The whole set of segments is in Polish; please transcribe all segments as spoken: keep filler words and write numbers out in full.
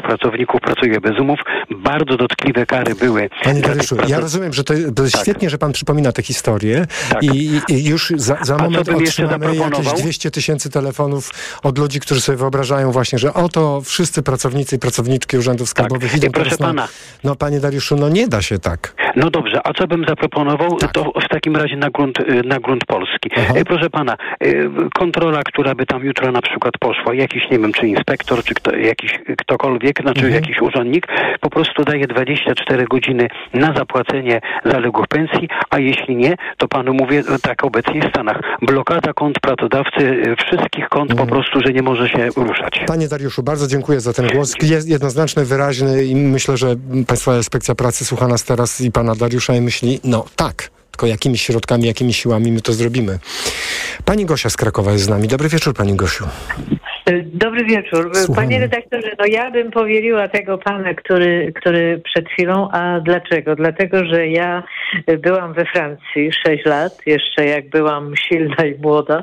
pracowników pracuje bez umów. Bardzo dotkliwe kary były. Panie Dariuszu, pracow... ja rozumiem, że to, to jest tak. Świetnie, że pan przypomina tę historię tak. i, i już za, za moment otrzymamy jakieś dwieście tysięcy telefonów od ludzi, którzy sobie wyobrażają właśnie, że oto wszyscy pracownicy i pracowniczki urzędów skarbowych tak. idą Proszę teraz pana. Na... No panie Dariuszu, no nie da się tak. No dobrze, a co bym zaproponował? Tak. To w takim razie na grunt, na grunt polski. Aha. Proszę pana, kontrola, która by tam jutro na przykład poszła, jakiś, nie wiem, czy inspektor, czy kto, jakiś ktokolwiek, znaczy mhm. jakiś urzędnik, po prostu daje dwadzieścia cztery godziny na zapłacenie zaległych pensji, a jeśli nie, to panu mówię, tak obecnie w Stanach, blokada kont pracodawcy, wszystkich kont mhm. po prostu, że nie może się ruszać. Panie Dariuszu, bardzo dziękuję za ten głos. Jest jednoznaczny, wyraźny i myślę, że Państwowa Inspekcja Pracy słucha nas teraz i pana Dariusza i myśli, no tak, tylko jakimi środkami, jakimi siłami my to zrobimy. Pani Gosia z Krakowa jest z nami. Dobry wieczór, pani Gosiu. Dobry wieczór. Słuchamy. Panie redaktorze, no ja bym powieliła tego pana, który, który przed chwilą, a dlaczego? Dlatego, że ja byłam we Francji sześć lat, jeszcze jak byłam silna i młoda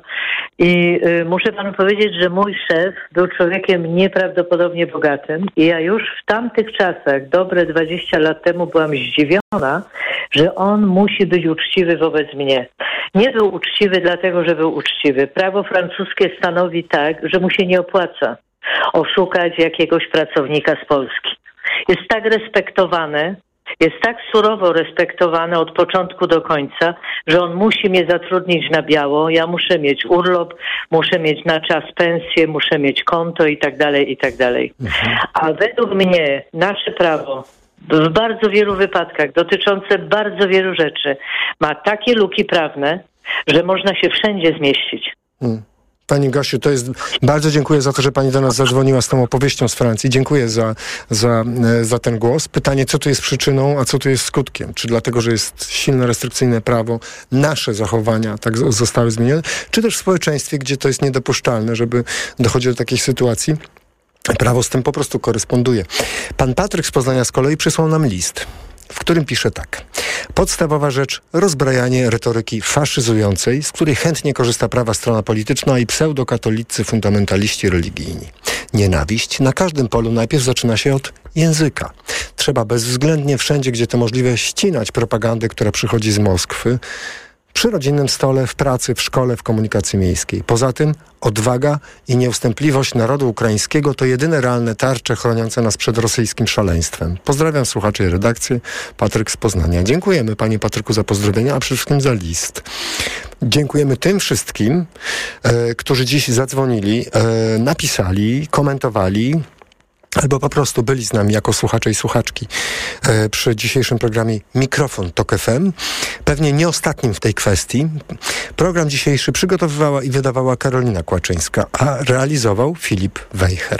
i y, muszę panu powiedzieć, że mój szef był człowiekiem nieprawdopodobnie bogatym i ja już w tamtych czasach, dobre dwadzieścia lat temu, byłam zdziwiona, że on musi być uczciwy wobec mnie. Nie był uczciwy dlatego, że był uczciwy. Prawo francuskie stanowi tak, że mu się nie opłaca oszukać jakiegoś pracownika z Polski. Jest tak respektowane, jest tak surowo respektowane od początku do końca, że on musi mnie zatrudnić na biało, ja muszę mieć urlop, muszę mieć na czas pensję, muszę mieć konto i tak dalej, i tak dalej. A według mnie nasze prawo w bardzo wielu wypadkach, dotyczące bardzo wielu rzeczy, ma takie luki prawne, że można się wszędzie zmieścić. Hmm. Pani Gosiu, to jest... Bardzo dziękuję za to, że pani do nas zadzwoniła z tą opowieścią z Francji. Dziękuję za, za, za ten głos. Pytanie, co tu jest przyczyną, a co tu jest skutkiem? Czy dlatego, że jest silne, restrykcyjne prawo, nasze zachowania tak zostały zmienione? Czy też w społeczeństwie, gdzie to jest niedopuszczalne, żeby dochodziło do takich sytuacji? Prawo z tym po prostu koresponduje. Pan Patryk z Poznania z kolei przysłał nam list, w którym pisze tak. Podstawowa rzecz, rozbrajanie retoryki faszyzującej, z której chętnie korzysta prawa strona polityczna i pseudokatolicy fundamentaliści religijni. Nienawiść na każdym polu najpierw zaczyna się od języka. Trzeba bezwzględnie wszędzie, gdzie to możliwe, ścinać propagandę, która przychodzi z Moskwy, przy rodzinnym stole, w pracy, w szkole, w komunikacji miejskiej. Poza tym odwaga i nieustępliwość narodu ukraińskiego to jedyne realne tarcze chroniące nas przed rosyjskim szaleństwem. Pozdrawiam słuchaczy i redakcję. Patryk z Poznania. Dziękujemy panie Patryku za pozdrowienia, a przede wszystkim za list. Dziękujemy tym wszystkim, e, którzy dziś zadzwonili, e, napisali, komentowali, albo po prostu byli z nami jako słuchacze i słuchaczki e, przy dzisiejszym programie Mikrofon Tok F M. Pewnie nie ostatnim w tej kwestii. Program dzisiejszy przygotowywała i wydawała Karolina Kłaczyńska, a realizował Filip Wejher.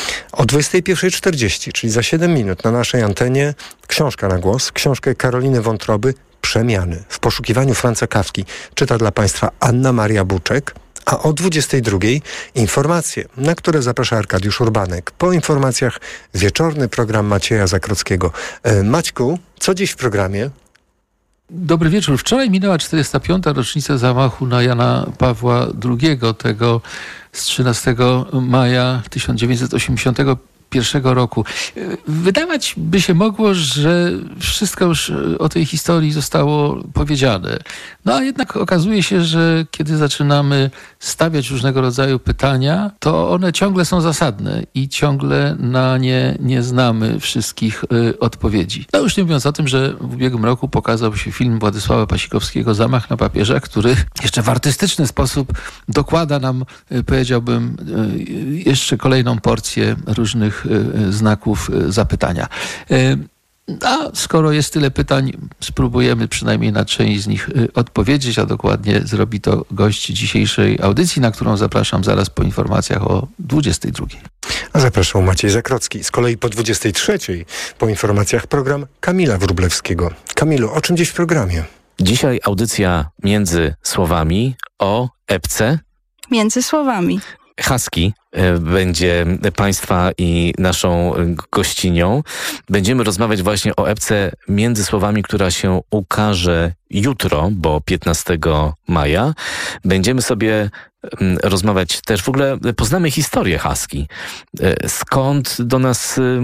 O dwudziestej pierwszej czterdzieści, czyli za siedem minut na naszej antenie, książka na głos, książkę Karoliny Wątroby Przemiany. W poszukiwaniu Franza Kafki czyta dla Państwa Anna Maria Buczek. A o dwudziestej drugiej informacje, na które zaprasza Arkadiusz Urbanek. Po informacjach wieczorny program Macieja Zakrockiego. E, Maćku, co dziś w programie? Dobry wieczór. Wczoraj minęła czterdziesta piąta rocznica zamachu na Jana Pawła drugiego, tego z trzynastego maja tysiąc dziewięćset osiemdziesiątego pierwszego roku. Wydawać by się mogło, że wszystko już o tej historii zostało powiedziane. No a jednak okazuje się, że kiedy zaczynamy stawiać różnego rodzaju pytania, to one ciągle są zasadne i ciągle na nie nie znamy wszystkich y, odpowiedzi. No już nie mówiąc o tym, że w ubiegłym roku pokazał się film Władysława Pasikowskiego Zamach na papieża, który jeszcze w artystyczny sposób dokłada nam, y, powiedziałbym, y, jeszcze kolejną porcję różnych znaków zapytania. A skoro jest tyle pytań, spróbujemy przynajmniej na część z nich odpowiedzieć, a dokładnie zrobi to gość dzisiejszej audycji, na którą zapraszam zaraz po informacjach o dwudziestej drugiej. A zapraszam Maciej Zakrocki. Z kolei po dwudziestej trzeciej po informacjach program Kamila Wróblewskiego. Kamilu, o czym dziś w programie? Dzisiaj audycja Między Słowami o epce. Między Słowami. Husky będzie Państwa i naszą gościnią. Będziemy rozmawiać właśnie o epce Między Słowami, która się ukaże jutro, bo piętnastego maja. Będziemy sobie rozmawiać też, w ogóle poznamy historię Husky. Skąd do nas